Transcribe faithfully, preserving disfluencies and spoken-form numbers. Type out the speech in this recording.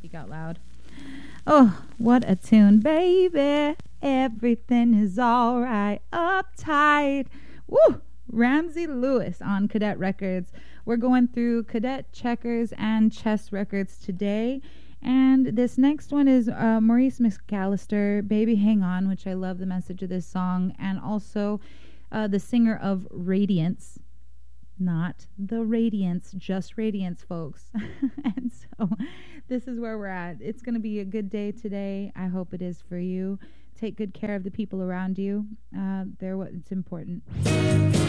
music out loud. Oh, what a tune, baby. Everything is all right. Uptight. Woo! Ramsey Lewis on Cadet Records. We're going through Cadet Checkers and Chess Records today. And this next one is uh, Maurice McAllister, Baby Hang On, which I love the message of this song. And also uh, the singer of Radiance. Not the Radiance, just Radiance, folks. And so this is where we're at. It's going to be a good day today. I hope it is for you. Take good care of the people around you. Uh, they're what's important.